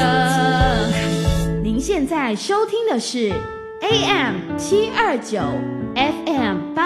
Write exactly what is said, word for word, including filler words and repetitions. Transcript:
您现在收听的是 A M 七二九 F M 八。